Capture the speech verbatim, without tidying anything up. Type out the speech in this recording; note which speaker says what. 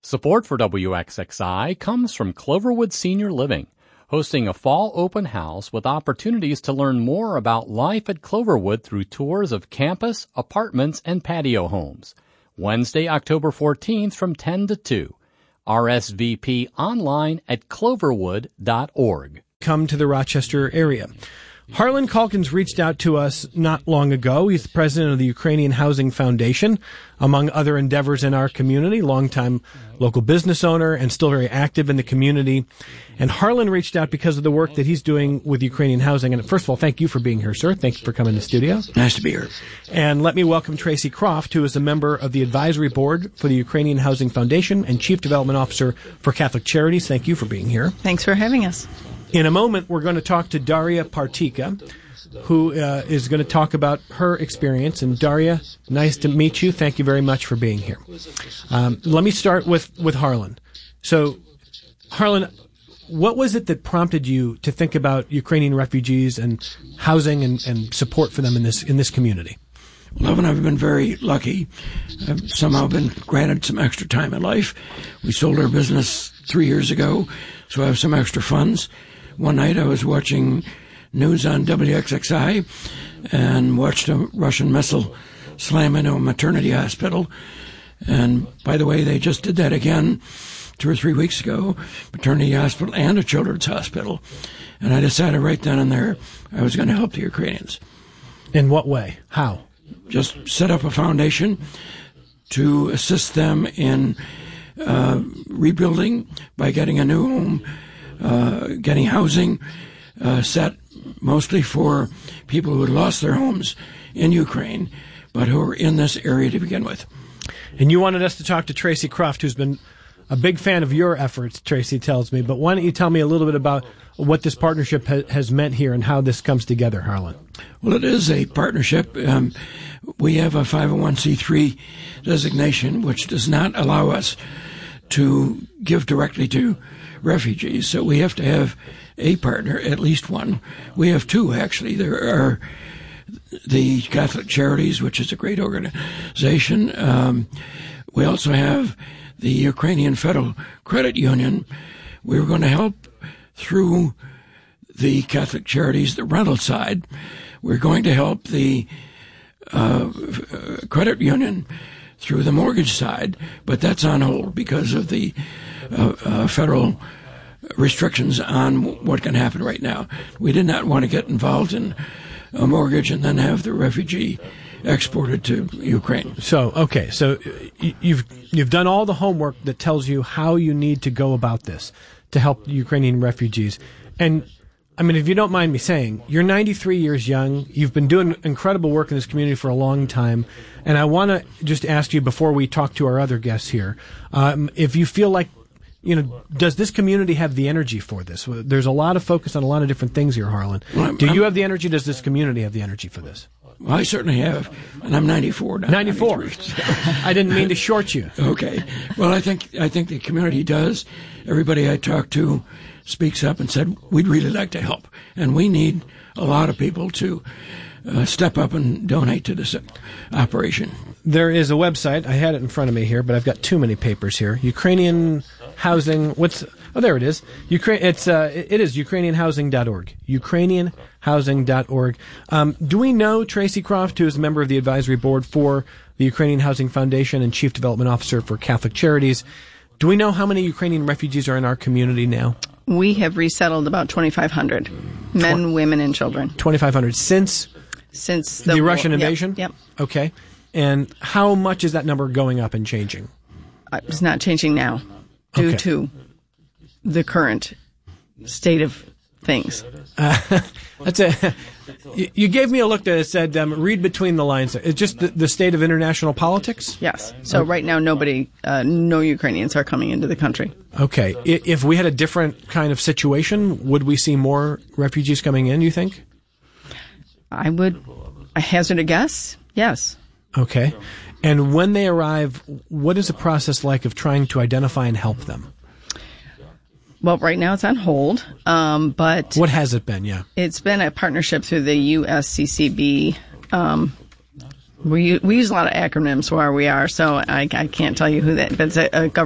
Speaker 1: Support for W X X I comes from Cloverwood Senior Living, hosting a fall open house with opportunities to learn more about life at Cloverwood through tours of campus, apartments, and patio homes. Wednesday, October fourteenth from ten to two. R S V P online at cloverwood dot org.
Speaker 2: Come to the Rochester area. Harlan Calkins reached out to us not long ago. He's the president of the Ukrainian Housing Foundation, among other endeavors in our community, longtime local business owner and still very active in the community. And Harlan reached out because of the work that he's doing with Ukrainian housing. And first of all, thank you for being here, sir. Thank you for coming to the studio.
Speaker 3: Nice to be here.
Speaker 2: And let me welcome Tracy Croft, who is a member of the advisory board for the Ukrainian Housing Foundation and chief development officer for Catholic Charities. Thank you for being here.
Speaker 4: Thanks for having us.
Speaker 2: In a moment, we're going to talk to Daria Partika, who uh, is going to talk about her experience. And Daria, nice to meet you. Thank you very much for being here. Um, let me start with, with Harlan. So, Harlan, what was it that prompted you to think about Ukrainian refugees and housing and, and support for them in this in this community?
Speaker 3: Well, Evan, I've been very lucky. I've somehow been granted some extra time in life. We sold our business three years ago, so I have some extra funds. One night I was watching news on W X X I and watched a Russian missile slam into a maternity hospital. And by the way, they just did that again two or three weeks ago, maternity hospital and a children's hospital. And I decided right then and there I was going to help the Ukrainians.
Speaker 2: In what way? How?
Speaker 3: Just set up a foundation to assist them in uh, rebuilding by getting a new home, uh, getting housing uh, set mostly for people who had lost their homes in Ukraine, but who are in this area to begin with.
Speaker 2: And you wanted us to talk to Tracy Croft, who's been a big fan of your efforts, Tracy tells me. But why don't you tell me a little bit about what this partnership ha- has meant here and how this comes together, Harlan?
Speaker 3: Well, it is a partnership. Um, we have a five oh one c three designation, which does not allow us to give directly to refugees. So we have to have a partner, at least one. We have two, actually. There are the Catholic Charities, which is a great organization. Um, we also have the Ukrainian Federal Credit Union. We were going to help through the Catholic Charities, the rental side. We're going to help the uh, credit union through the mortgage side, but that's on hold because of the uh, uh, federal restrictions on what can happen right now. We did not want to get involved in a mortgage and then have the refugee exported to Ukraine.
Speaker 2: So, okay, so you've you've done all the homework that tells you how you need to go about this to help Ukrainian refugees. And, I mean, if you don't mind me saying, you're ninety-three years young. You've been doing incredible work in this community for a long time. And I want to just ask you before we talk to our other guests here, um, if you feel like, you know, does this community have the energy for this? There's a lot of focus on a lot of different things here, Harlan.
Speaker 3: Well, I'm,
Speaker 2: Do you
Speaker 3: I'm,
Speaker 2: have the energy? Does this community have the energy for this?
Speaker 3: Well, I certainly have, and I'm ninety-four now.
Speaker 2: ninety-four. I didn't mean to short you.
Speaker 3: Okay. Well, I think I think the community does. Everybody I talked to speaks up and said, we'd really like to help, and we need a lot of people to uh, step up and donate to this operation.
Speaker 2: There is a website. I had it in front of me here, but I've got too many papers here. Ukrainian Housing. What's? Oh, there it is. Ukraine. It's. Uh, it is Ukrainian Housing dot org. Ukrainian Housing dot org. Um, do we know Tracy Croft, who is a member of the advisory board for the Ukrainian Housing Foundation and chief development officer for Catholic Charities? Do we know how many Ukrainian refugees are in our community now?
Speaker 4: We have resettled about twenty-five hundred men, Tw- women, and children.
Speaker 2: twenty-five hundred since
Speaker 4: since the,
Speaker 2: the Russian
Speaker 4: war.
Speaker 2: invasion.
Speaker 4: Yep, yep.
Speaker 2: Okay. And how much is that number going up and changing?
Speaker 4: Uh, it's not changing now, due
Speaker 2: okay.
Speaker 4: to the current state of things.
Speaker 2: Uh, that's a. You gave me a look that said, um, "Read between the lines." It's just the, the state of international politics.
Speaker 4: Yes. So
Speaker 2: okay.
Speaker 4: Right now, nobody, uh, no Ukrainians are coming into the country.
Speaker 2: Okay. If we had a different kind of situation, would we see more refugees coming in? You think?
Speaker 4: I would I hazard a guess. Yes.
Speaker 2: Okay. And when they arrive, what is the process like of trying to identify and help them?
Speaker 4: Well, right now it's on hold, um, but...
Speaker 2: What has it been, yeah?
Speaker 4: It's been a partnership through the U S C C B. Um, we, we use a lot of acronyms where we are, so I, I can't tell you who that... But it's a, a government